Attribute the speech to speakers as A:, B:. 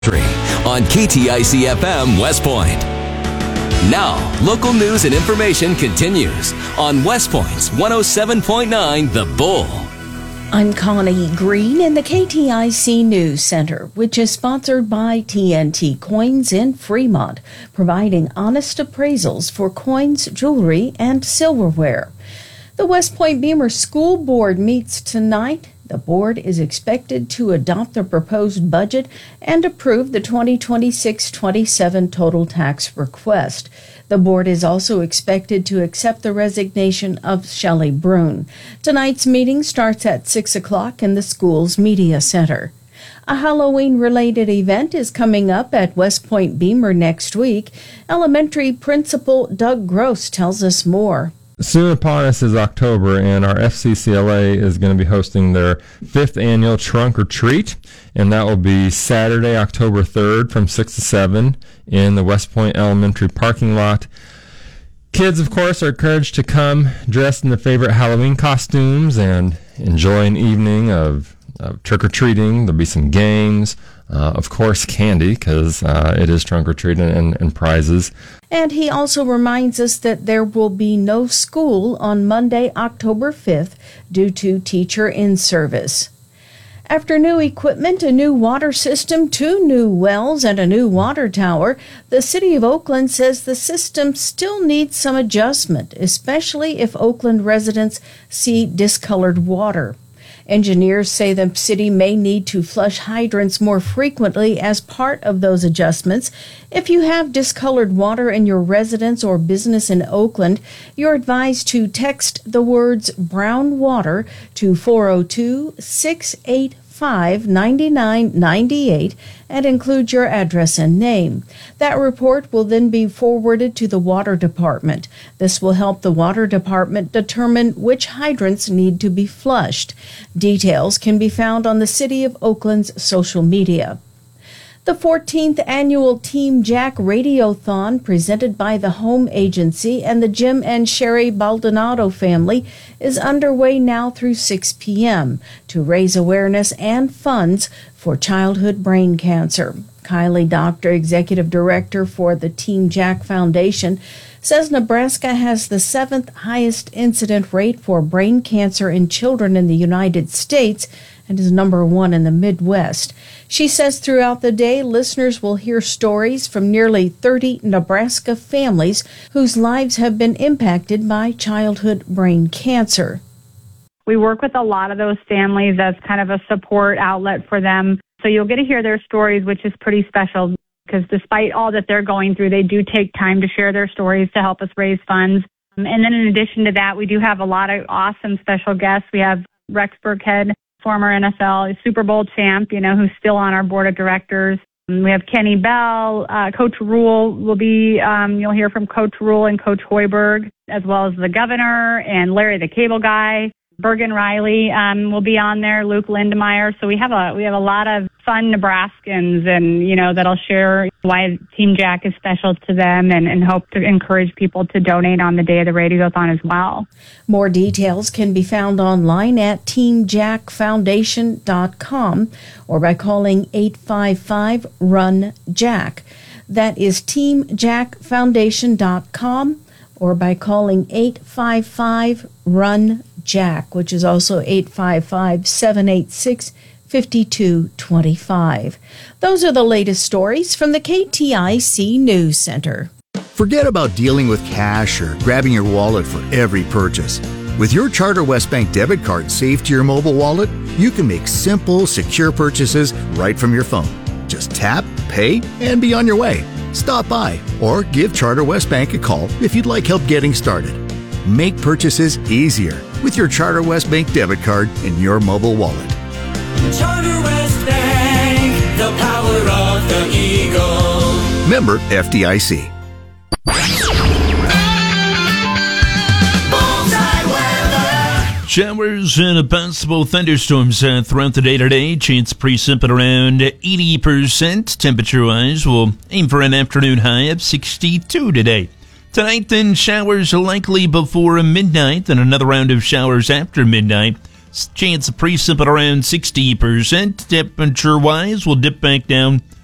A: on KTIC FM West Point. Now, local news and information continues on West Point's 107.9 The Bull.
B: I'm Connie Green in the KTIC News Center, which is sponsored by TNT Coins in Fremont, providing honest appraisals for coins, jewelry, and silverware. The West Point Beamer School Board meets tonight. The board is expected to adopt the proposed budget and approve the 2026-27 total tax request. The board is also expected to accept the resignation of Shelley Brune. Tonight's meeting starts at 6 o'clock in the school's media center. A Halloween-related event is coming up at West Point Beamer next week. Elementary Principal Doug Gross tells us more.
C: Soon upon us is October, and our FCCLA is going to be hosting their 5th annual Trunk or Treat, and that will be Saturday, October 3rd from 6 to 7 in the West Point Elementary parking lot. Kids, of course, are encouraged to come dressed in their favorite Halloween costumes and enjoy an evening of trick-or-treating. There'll be some games, of course, candy, because it is trunk or treat and prizes.
B: And he also reminds us that there will be no school on Monday, October 5th, due to teacher in service. After new equipment, a new water system, 2 new wells, and a new water tower, the City of Oakland says the system still needs some adjustment, especially if Oakland residents see discolored water. Engineers say the city may need to flush hydrants more frequently as part of those adjustments. If you have discolored water in your residence or business in Oakland, you're advised to text the words brown water to 402-685-9998 and include your address and name. That report will then be forwarded to the Water Department. This will help the Water Department determine which hydrants need to be flushed. Details can be found on the City of Oakland's social media. The 14th annual Team Jack Radiothon, presented by the Home Agency and the Jim and Sherry Baldonado family, is underway now through 6 p.m. to raise awareness and funds for childhood brain cancer. Kylie Doctor, Executive Director for the Team Jack Foundation, says Nebraska has the 7th highest incident rate for brain cancer in children in the United States and is number 1 in the Midwest. She says throughout the day, listeners will hear stories from nearly 30 Nebraska families whose lives have been impacted by childhood brain cancer.
D: We work with a lot of those families as kind of a support outlet for them. So you'll get to hear their stories, which is pretty special because despite all that they're going through, they do take time to share their stories to help us raise funds. And then in addition to that, we do have a lot of awesome special guests. We have Rex Burkhead, former NFL Super Bowl champ, who's still on our board of directors. We have Kenny Bell, Coach Rule will be, you'll hear from Coach Rule and Coach Hoiberg, as well as the governor and Larry the Cable Guy. Bergen Riley will be on there, Luke Lindemeyer. So we have a lot of fun Nebraskans and, that'll share why Team Jack is special to them and hope to encourage people to donate on the day of the Radiothon as well.
B: More details can be found online at teamjackfoundation.com or by calling 855-RUN-JACK. That is teamjackfoundation.com or by calling 855-RUN-JACK, which is also 855-786-5225. Those are the latest stories from the KTIC News Center.
E: Forget about dealing with cash or grabbing your wallet for every purchase. With your Charter West Bank debit card saved to your mobile wallet, you can make simple, secure purchases right from your phone. Just tap, pay, and be on your way. Stop by or give Charter West Bank a call if you'd like help getting started. Make purchases easier with your Charter West Bank debit card in your mobile wallet.
F: Charter West Bank, the power of the Eagle.
E: Member FDIC.
G: Showers and possible thunderstorms throughout the day today. Chance of precip at around 80%. Temperature-wise, we'll aim for an afternoon high of 62 today. Tonight, then, showers likely before midnight, then another round of showers after midnight. Chance of precip at around 60%. Temperature-wise, we'll dip back down